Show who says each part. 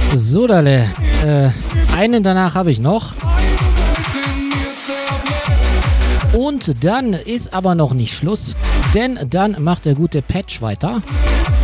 Speaker 1: So, Dalle. Einen danach habe ich noch. Und dann ist aber noch nicht Schluss, denn dann macht der gute Patch weiter.